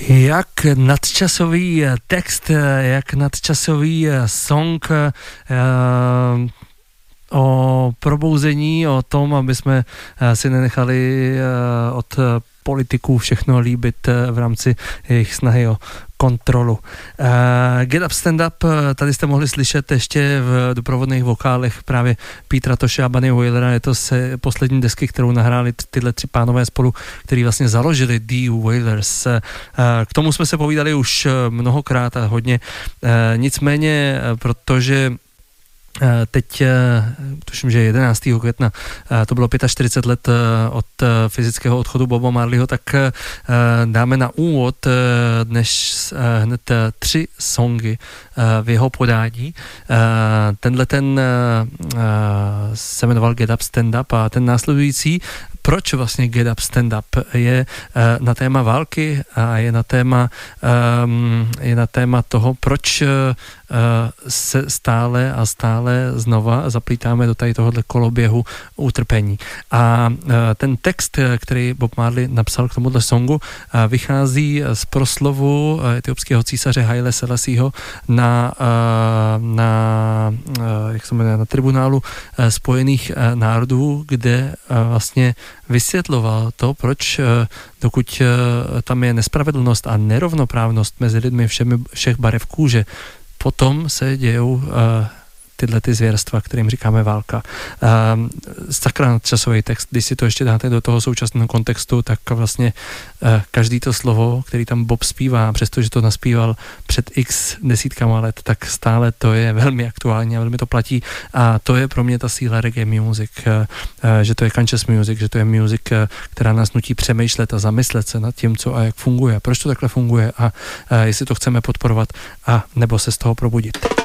Jak nadčasový text, jak nadčasový song o probouzení, o tom, aby jsme si nenechali od politiků všechno líbit v rámci jejich snahy o kontrolu. Get Up Stand Up, tady jste mohli slyšet ještě v doprovodných vokálech právě Petra Tosche a Bunny Wailera. Je to z poslední desky, kterou nahráli tyhle tři pánové spolu, který vlastně založili The Wailers. K tomu jsme se povídali už mnohokrát a hodně. Nicméně, protože teď, tuším, že 11. května, to bylo 45 let od fyzického odchodu Boba Marleyho, tak dáme na úvod dnes hned 3 songy v jeho podání. Tenhle se jmenoval Get Up Stand Up a ten následující, proč vlastně Get Up Stand Up, je na téma války a je na téma toho, proč se stále znova zaplítáme do tady tohohle koloběhu utrpení. A ten text, který Bob Marley napsal k tomuhle songu, vychází z proslovu etiopského císaře Haile Selassieho na tribunálu Spojených národů, kde vlastně vysvětloval to, proč dokud tam je nespravedlnost a nerovnoprávnost mezi lidmi všech barev kůže, potom se dějou tyhle ty zvěrstva, kterým říkáme válka. Sakra nadčasový text, když si to ještě dáte do toho současného kontextu, tak vlastně každý to slovo, který tam Bob zpívá, přestože to naspíval před x desítkama let, tak stále to je velmi aktuální a velmi to platí. A to je pro mě ta síla reggae music, že to je conscious music, že to je music, která nás nutí přemýšlet a zamyslet se nad tím, co a jak funguje, proč to takhle funguje a jestli to chceme podporovat a nebo se z toho probudit.